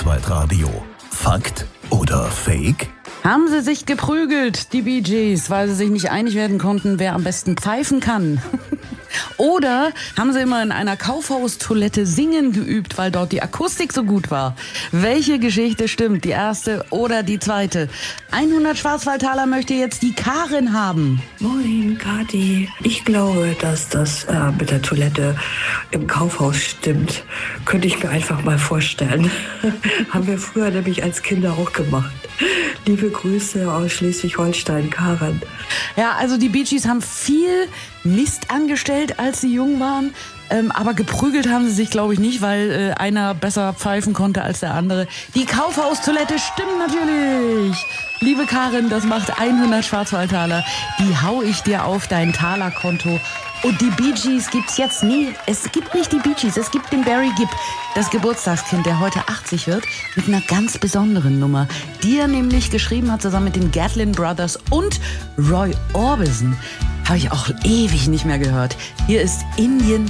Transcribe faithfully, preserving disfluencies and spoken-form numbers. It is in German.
Schwarzwaldradio. Fakt oder Fake? Haben sie sich geprügelt, die Bee Gees, weil sie sich nicht einig werden konnten, wer am besten pfeifen kann? Oder haben sie immer in einer Kaufhaustoilette singen geübt, weil dort die Akustik so gut war? Welche Geschichte stimmt, die erste oder die zweite? hundert Schwarzwaldtaler möchte jetzt die Karin haben. Moin, Kathi. Ich glaube, dass das äh, mit der Toilette im Kaufhaus stimmt. Könnte ich mir einfach mal vorstellen. Haben wir früher nämlich als Kinder auch gemacht. Liebe Grüße aus Schleswig-Holstein, Karin. Ja, also die Bee Gees haben viel Mist angestellt, als sie jung waren. Ähm, aber geprügelt haben sie sich, glaube ich, nicht, weil äh, einer besser pfeifen konnte als der andere. Die Kaufhaustoilette stimmt natürlich. Liebe Karin, das macht hundert Schwarzwaldtaler. Die hau ich dir auf dein Talerkonto. Und die Bee Gees gibt's jetzt nie. Es gibt nicht die Bee Gees, es gibt den Barry Gibb, das Geburtstagskind, der heute achtzig wird, mit einer ganz besonderen Nummer, die er nämlich geschrieben hat, zusammen mit den Gatlin Brothers und Roy Orbison. Habe ich auch ewig nicht mehr gehört. Hier ist Indian